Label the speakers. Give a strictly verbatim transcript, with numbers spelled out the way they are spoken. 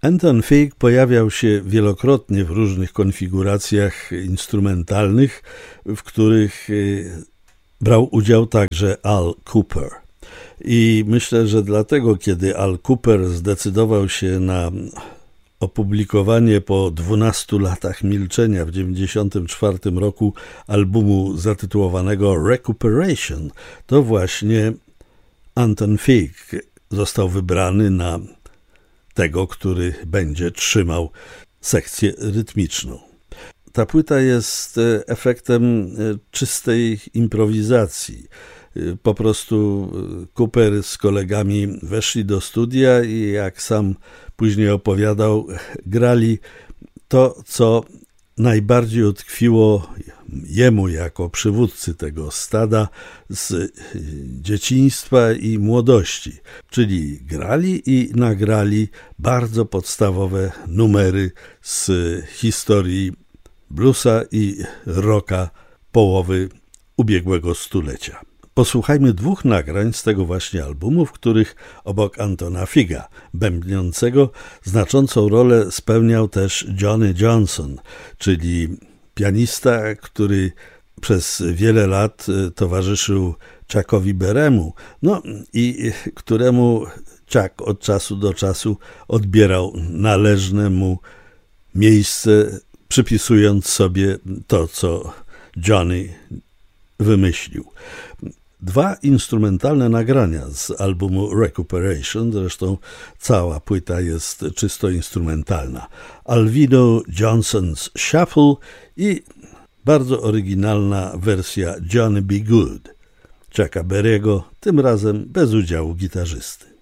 Speaker 1: Anton Fig pojawiał się wielokrotnie w różnych konfiguracjach instrumentalnych, w których brał udział także Al Kooper. I myślę, że dlatego, kiedy Al Kooper zdecydował się na opublikowanie po dwunastu latach milczenia w dziewięćdziesiątym czwartym roku albumu zatytułowanego Recuperation, to właśnie Anton Fig został wybrany na tego, który będzie trzymał sekcję rytmiczną. Ta płyta jest efektem czystej improwizacji. Po prostu Cooper z kolegami weszli do studia i jak sam później opowiadał, grali to, co najbardziej utkwiło jemu jako przywódcy tego stada z dzieciństwa i młodości. Czyli grali i nagrali bardzo podstawowe numery z historii bluesa i rocka połowy ubiegłego stulecia. Posłuchajmy dwóch nagrań z tego właśnie albumu, w których obok Antona Figa, bębniącego, znaczącą rolę spełniał też Johnny Johnson, czyli pianista, który przez wiele lat towarzyszył Chuckowi Berry'emu, no i któremu Chuck od czasu do czasu odbierał należne mu miejsce, przypisując sobie to, co Johnny wymyślił. Dwa instrumentalne nagrania z albumu Recuperation, zresztą cała płyta jest czysto instrumentalna. Alvino Johnson's Shuffle i bardzo oryginalna wersja Johnny B. Good, Chucka Berry'ego, tym razem bez udziału gitarzysty.